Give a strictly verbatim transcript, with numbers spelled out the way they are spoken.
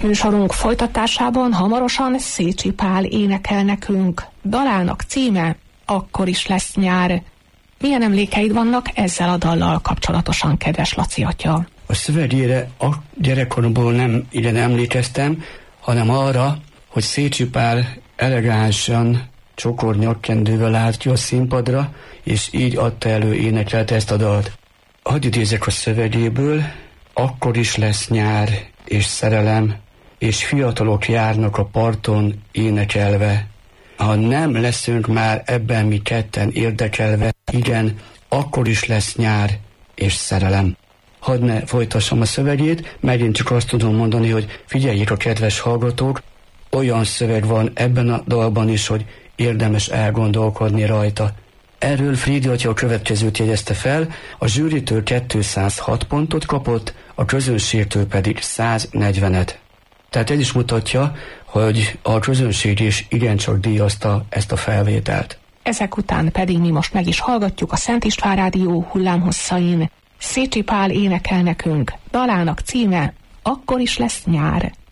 Műsorunk folytatásában hamarosan Szécsi Pál énekel nekünk. Dalának címe Akkor is lesz nyár. Milyen emlékeid vannak ezzel a dallal kapcsolatosan, kedves Laci atya? A szövegére a gyerekkoromból nem igen emlékeztem, hanem arra, hogy Szécsi Pál elegánsan csokor nyakkendővel állt ki a színpadra, és így adta elő, énekelte ezt a dalt. Hadd idézek a szövegéből: akkor is lesz nyár és szerelem, és fiatalok járnak a parton énekelve. Ha nem leszünk már ebben mi ketten érdekelve, igen, akkor is lesz nyár és szerelem. Hadd ne folytassam a szövegét, megint csak azt tudom mondani, hogy figyeljék a kedves hallgatók, olyan szöveg van ebben a dalban is, hogy érdemes elgondolkodni rajta. Erről Frídi atya a következőt jegyezte fel: a zsűritől kétszázhat pontot kapott, a közönségtől pedig száznegyvenet. Tehát ez is mutatja, hogy a közönség is igencsak díjazta ezt a felvételt. Ezek után pedig mi most meg is hallgatjuk a Szent István Rádió hullámhosszain. Szécsi Pál énekel nekünk, dalának címe Akkor is lesz nyár.